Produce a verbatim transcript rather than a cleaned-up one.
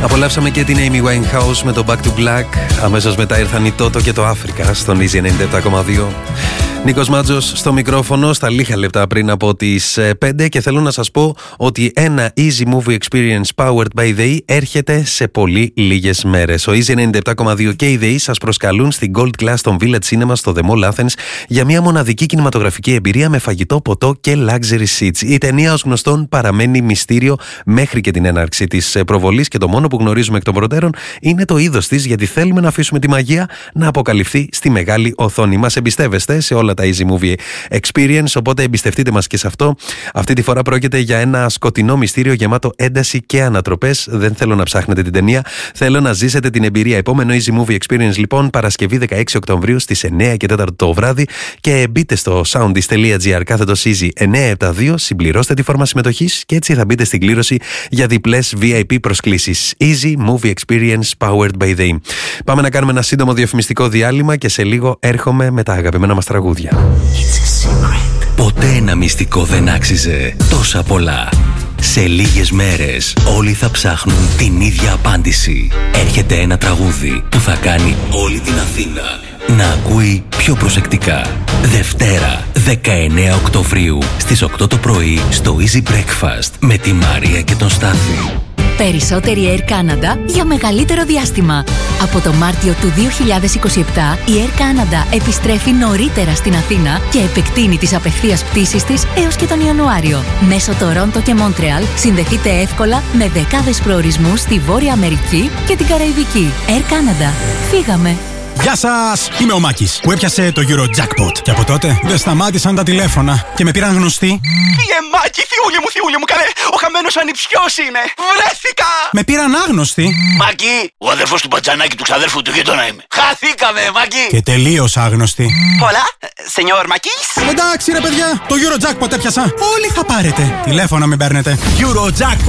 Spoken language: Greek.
Απολαύσαμε και την Amy Winehouse με το Back to Black. Αμέσως μετά ήρθαν η Toto και το Africa στον Easy ενενήντα επτά κόμμα δύο. Νίκος Μάτζος στο μικρόφωνο στα λίγα λεπτά πριν από τις πέντε και θέλω να σας πω ότι ένα Easy Movie Experience powered by The E έρχεται σε πολύ λίγες μέρες. Ο Easy ενενήντα επτά κόμμα δύο και η The E σας προσκαλούν στην Gold Class των Village Cinema στο The Mall Athens για μια μοναδική κινηματογραφική εμπειρία με φαγητό, ποτό και luxury seats. Η ταινία ως γνωστόν παραμένει μυστήριο μέχρι και την έναρξη της προβολής και το μόνο που γνωρίζουμε εκ των προτέρων είναι το είδος της, γιατί θέλουμε να αφήσουμε τη μαγεία να αποκαλυφθεί στη μεγάλη οθόνη. Μας εμπιστεύεστε σε όλα τα Easy Movie Experience, οπότε εμπιστευτείτε μας και σε αυτό. Αυτή τη φορά πρόκειται για ένα σκοτεινό μυστήριο γεμάτο ένταση και ανατροπές. Δεν θέλω να ψάχνετε την ταινία, θέλω να ζήσετε την εμπειρία. Επόμενο Easy Movie Experience λοιπόν, Παρασκευή δεκαέξι Οκτωβρίου στις εννιά και τέσσερα το βράδυ, και μπείτε στο soundis.gr κάθετος Easy εννιακόσια εβδομήντα δύο, συμπληρώστε τη φόρμα συμμετοχής και έτσι θα μπείτε στην κλήρωση για διπλές βι άι πι προσκλήσεις. Easy Movie Experience powered by The E. Πάμε να κάνουμε ένα σύντομο διαφημιστικό διάλειμμα και σε λίγο έρχομαι με τα αγαπημένα μας τραγούδια. Ποτέ ένα μυστικό δεν άξιζε τόσα πολλά. Σε λίγες μέρες όλοι θα ψάχνουν την ίδια απάντηση. Έρχεται ένα τραγούδι που θα κάνει όλη την Αθήνα να ακούει πιο προσεκτικά. Δευτέρα δεκαεννέα Οκτωβρίου στις οκτώ το πρωί στο Easy Breakfast με τη Μαρία και τον Στάθη. Περισσότερη Air Canada για μεγαλύτερο διάστημα. Από το Μάρτιο του δύο χιλιάδες είκοσι επτά η Air Canada επιστρέφει νωρίτερα στην Αθήνα και επεκτείνει τις απευθείας πτήσεις της έως και τον Ιανουάριο. Μέσω Τορόντο και Μόντρεαλ συνδεθείτε εύκολα με δεκάδες προορισμούς στη Βόρεια Αμερική και την Καραϊβική. Air Canada. Φύγαμε! Γεια σας! Είμαι ο Μάκης που έπιασε το Eurojackpot. Και από τότε δεν σταμάτησαν τα τηλέφωνα και με πήραν γνωστοί. Φύγε Μάκη, θιούλη μου, θιούλη μου, καλέ! Ο χαμένος ανιψιός είμαι! Βρέθηκα! Με πήραν άγνωστοι. Μάκη, ο αδερφός του μπατζανάκι του ξαδέρφου του γείτονα είμαι. Χαθήκαμε, Μάκη! Και τελείως άγνωστοι. Hola, señor Μάκης. Εντάξει ρε παιδιά, το Eurojackpot έπιασα. Όλοι θα πάρετε. Τηλέφωνα μην παίρνετε. Eurojackpot.